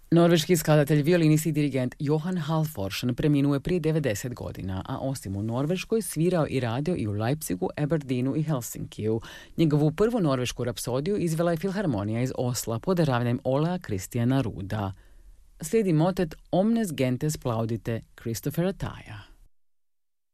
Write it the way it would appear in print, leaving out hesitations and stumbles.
Norveški skladatelj, violinist i dirigent Johan Halvorsen preminuo je prije 90 godina, a osim u Norveškoj svirao i radio i u Leipzigu, Aberdeenu i Helsinkiju. Njegovu prvu norvešku rapsodiju izvela je Filharmonija iz Osla pod ravnjem Olea Kristijana Ruda. Slijedi motet Omnes gentes plaudite Christopher Ataja.